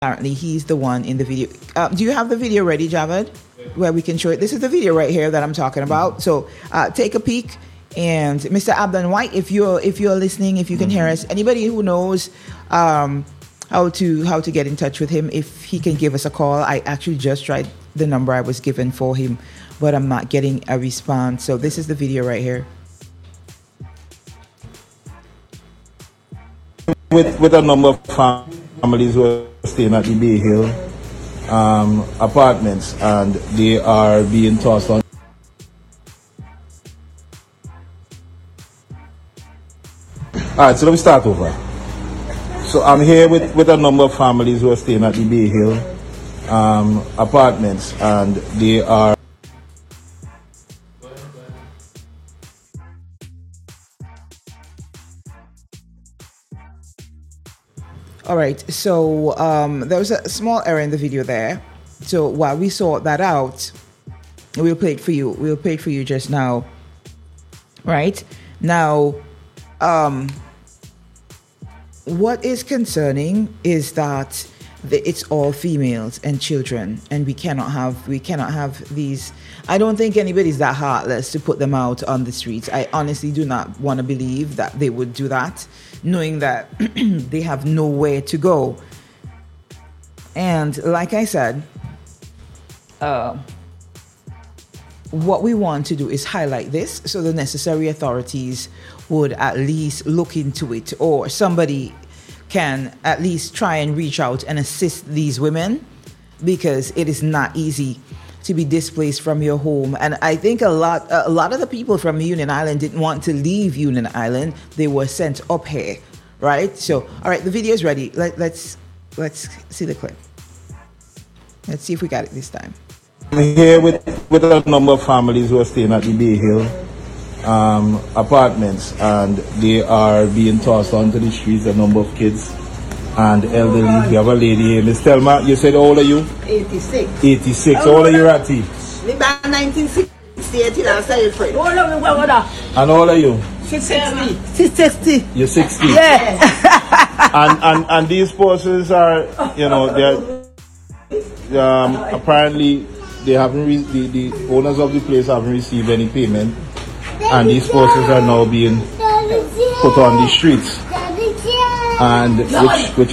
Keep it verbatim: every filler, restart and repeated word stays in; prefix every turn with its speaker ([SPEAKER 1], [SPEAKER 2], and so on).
[SPEAKER 1] Apparently, he's the one in the video. Uh, do you have the video ready, Javed? Where we can show it. This is the video right here that I'm talking about. So uh, take a peek. And Mister Abdon White, if you're if you're listening, if you can hear us, anybody who knows um, how to how to get in touch with him, if he can give us a call. I actually just tried the number I was given for him, but I'm not getting a response. So this is the video right here.
[SPEAKER 2] With with a number of families who are staying at the Bay Hill um, apartments, and they are being tossed on. All right, so let me start over. So I'm here with, with a number of families who are staying at the Bay Hill um, apartments, and they are.
[SPEAKER 1] All right, so um, there was a small error in the video there. So while we sort that out, we'll play it for you. We'll play it for you just now. Right now, um, what is concerning is that the, it's all females and children, and we cannot have we cannot have these. I don't think anybody's that heartless to put them out on the streets. I honestly do not want to believe that they would do that, knowing that they have nowhere to go. And like I said, uh, what we want to do is highlight this so the necessary authorities would at least look into it, or somebody can at least try and reach out and assist these women, because it is not easy to be displaced from your home. And I think a lot a lot of the people from Union Island didn't want to leave Union Island. They were sent up here, right? So, all right, the video is ready. Let, let's let's see the clip. Let's see if we got it this time.
[SPEAKER 2] I'm here with, with a number of families who are staying at the Bay Hill um, apartments, and they are being tossed onto the streets, a number of kids and elderly. We have a lady here. Miss Thelma, you said how old are you?
[SPEAKER 3] eighty-six.
[SPEAKER 2] eighty-six. How old are you, Ratty?
[SPEAKER 3] Me back nineteen sixty-eight last year, Fred.
[SPEAKER 2] And how old are you?
[SPEAKER 3] sixty. sixty.
[SPEAKER 2] You're sixty.
[SPEAKER 3] Yeah.
[SPEAKER 2] and, and and these persons are, you know, they're um, apparently they haven't re- the, the owners of the place haven't received any payment, and these persons are now being put on the streets, and which which